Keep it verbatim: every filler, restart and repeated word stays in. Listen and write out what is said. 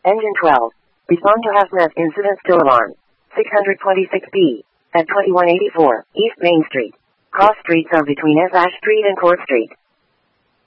Engine twelve. Respond to hazmat incident still alarm. six twenty-six B. At twenty-one eighty-four, East Main Street. Cross streets are between S. Ash Street and Court Street.